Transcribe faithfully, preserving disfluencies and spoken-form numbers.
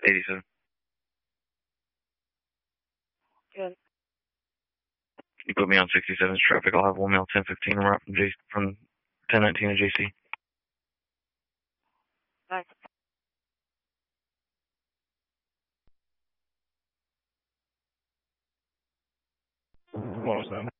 eighty-seven. Good. You put me on sixty-seventh traffic. I'll have one mail ten fifteen right from J from ten nineteen to J C. Nice. What was that?